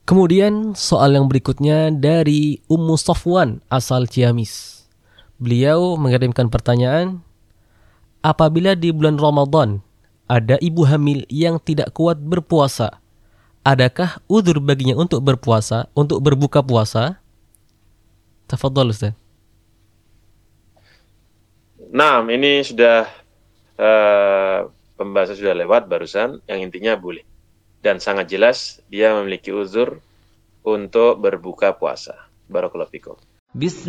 Kemudian soal yang berikutnya dari Ummu Safwan asal Ciamis. Beliau mengirimkan pertanyaan, apabila di bulan Ramadan ada ibu hamil yang tidak kuat berpuasa, adakah udzur baginya untuk berpuasa, untuk berbuka puasa? Tafadhol Ustaz. Nah, ini sudah pembahasan sudah lewat barusan, yang intinya boleh. Dan sangat jelas dia memiliki uzur untuk berbuka puasa. Barakallahu fikum.